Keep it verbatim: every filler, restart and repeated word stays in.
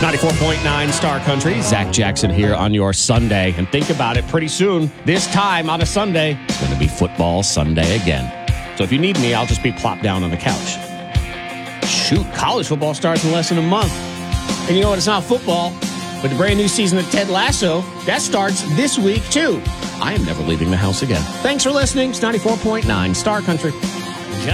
ninety-four point nine Star Country. Zach Jackson here on your Sunday. And think about it, pretty soon, this time on a Sunday, it's going to be football Sunday again. So if you need me, I'll just be plopped down on the couch. Shoot, college football starts in less than a month. And you know what? It's not football, but the brand new season of Ted Lasso, that starts this week, too. I am never leaving the house again. Thanks for listening. It's ninety-four point nine Star Country.